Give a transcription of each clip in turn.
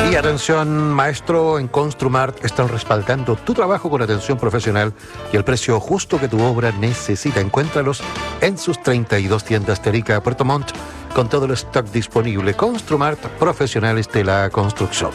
Y atención, maestro, en Construmart están respaldando tu trabajo con atención profesional y el precio justo que tu obra necesita. Encuéntralos en sus 32 tiendas Terica, Puerto Montt, con todo el stock disponible. Construmart, profesionales de la construcción.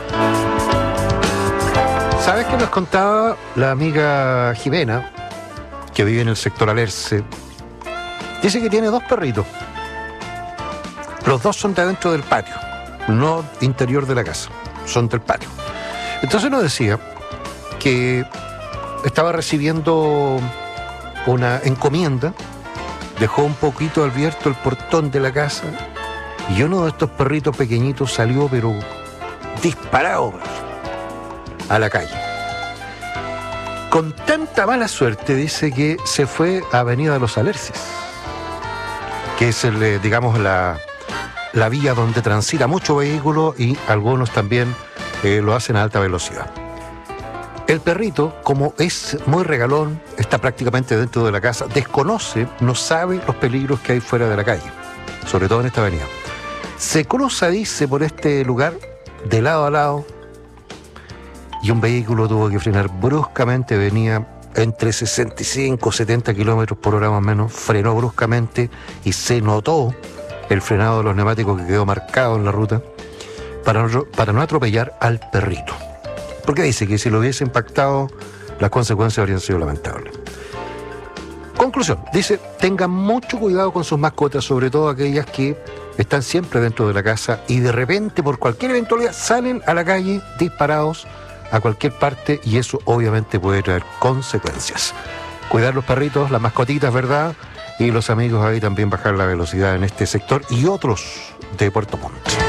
¿Sabes qué nos contaba la amiga Jimena, que vive en el sector Alerce? Dice que tiene 2 perritos. Los 2 son de adentro del patio, no interior de la casa, son del patio. Entonces nos decía que estaba recibiendo una encomienda, dejó un poquito abierto el portón de la casa y uno de estos perritos pequeñitos salió pero disparado a la calle. Con tanta mala suerte, dice, que se fue a Avenida Los Alerces, que es digamos la vía donde transita mucho vehículo y algunos también lo hacen a alta velocidad. El perrito, como es muy regalón, está prácticamente dentro de la casa, desconoce, no sabe los peligros que hay fuera de la calle, sobre todo en esta avenida. Se cruza, dice, por este lugar, de lado a lado, y un vehículo tuvo que frenar bruscamente, venía entre 65 y 70 kilómetros por hora más o menos, frenó bruscamente y se notó el frenado de los neumáticos que quedó marcado en la ruta para no atropellar al perrito. Porque dice que si lo hubiese impactado, las consecuencias habrían sido lamentables. Conclusión, dice, tengan mucho cuidado con sus mascotas, sobre todo aquellas que están siempre dentro de la casa y de repente, por cualquier eventualidad, salen a la calle disparados a cualquier parte y eso obviamente puede traer consecuencias. Cuidar los perritos, las mascotitas, ¿verdad? Y los amigos ahí también bajar la velocidad en este sector y otros de Puerto Montt.